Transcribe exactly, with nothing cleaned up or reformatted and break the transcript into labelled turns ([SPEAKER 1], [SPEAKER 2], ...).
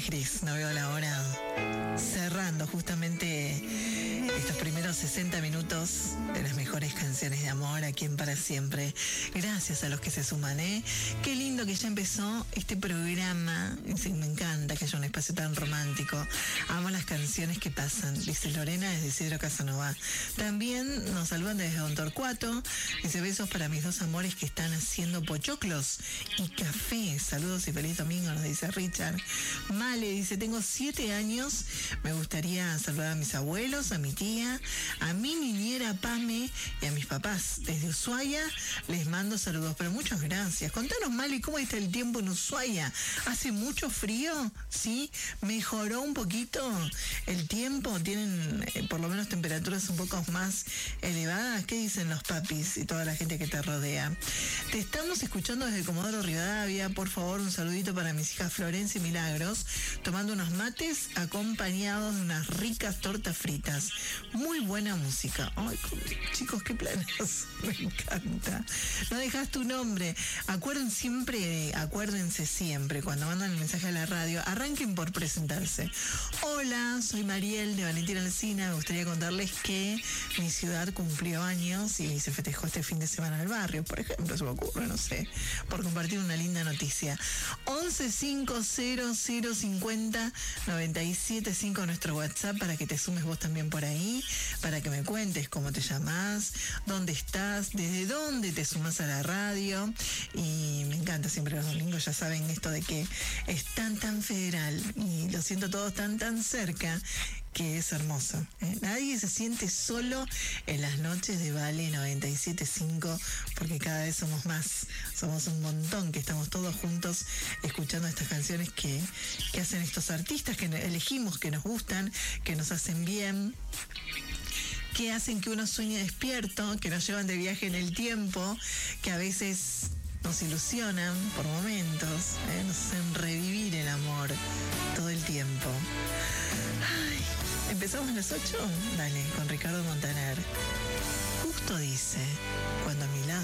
[SPEAKER 1] Gris, no veo la hora. Cerrando justamente estos primeros sesenta minutos de las mejores canciones de amor aquí en Para Siempre. Gracias a los que se suman, ¿eh? Qué lindo que ya empezó este programa. Sí, me encanta que haya un espacio tan romántico. Amo las canciones que pasan, dice Lorena desde Isidro Casanova. También nos saludan desde Don Torcuato. Dice besos para mis dos amores que están haciendo pochoclos y café. Saludos y feliz domingo, nos dice Richard. Male dice, tengo siete años. Me gustaría saludar a mis abuelos, a mi tía, a mi niñera Pame y a mis papás. Desde Ushuaia les mando saludos, pero muchas gracias. Contanos, Male, ¿cómo está el tiempo en Ushuaia? ¿Hace mucho frío? ¿Sí? ¿Mejoró un poquito el tiempo? ¿Tienen eh, por lo menos temperaturas un poco más elevadas? ¿Qué dicen los papis y toda la gente que te rodea? Te estamos escuchando desde Comodoro Rivadavia. Por favor, un saludito para mis hijas Florencia y Milagros, tomando unos mates acompañados de unas ricas tortas fritas. Muy buena música. Ay, chicos, qué planes. Me encanta. No dejas tu nombre. Acuérdense siempre, acuérdense siempre, cuando mandan el mensaje a la radio, arranquen por presentarse. Hola, soy Mariel de Valentina Alsina. Me gustaría contarles que mi ciudad cumplió años y se festejó este fin de semana en el barrio, por ejemplo, se me ocurre, no sé, por compartir una linda noticia. once cinco cero cero cincuenta noventa y siete cinco nuestro WhatsApp para que te sumes vos también por ahí, para que me cuentes cómo te llamás, dónde estás, desde dónde te sumas a la radio. Y me encanta siempre los domingos, ya saben esto de que es tan tan federal y lo siento todos tan tan cerca, que es hermoso, ¿eh? Nadie se siente solo en las noches de Vale noventa y siete punto cinco, porque cada vez somos más, somos un montón que estamos todos juntos escuchando estas canciones que, que hacen estos artistas que elegimos, que nos gustan, que nos hacen bien, que hacen que uno sueñe despierto, que nos llevan de viaje en el tiempo, que a veces nos ilusionan por momentos, ¿eh? Nos hacen revivir el amor todo el tiempo. Ay, ¿empezamos a las ocho? Dale, con Ricardo Montaner. Justo dice, cuando a mi lado